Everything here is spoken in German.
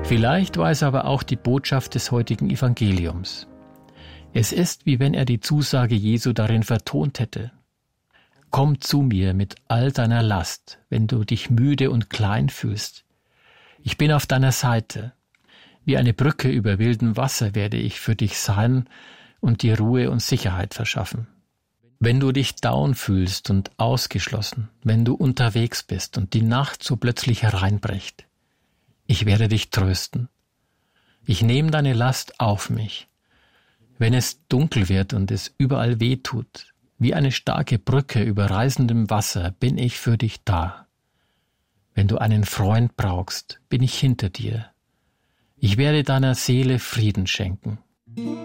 Vielleicht war es aber auch die Botschaft des heutigen Evangeliums. Es ist, wie wenn er die Zusage Jesu darin vertont hätte. Komm zu mir mit all deiner Last, wenn du dich müde und klein fühlst. Ich bin auf deiner Seite. Wie eine Brücke über wildem Wasser werde ich für dich sein und dir Ruhe und Sicherheit verschaffen. Wenn du dich down fühlst und ausgeschlossen, wenn du unterwegs bist und die Nacht so plötzlich hereinbricht, ich werde dich trösten. Ich nehme deine Last auf mich. Wenn es dunkel wird und es überall weh tut, wie eine starke Brücke über reißendem Wasser bin ich für dich da. Wenn du einen Freund brauchst, bin ich hinter dir. Ich werde deiner Seele Frieden schenken.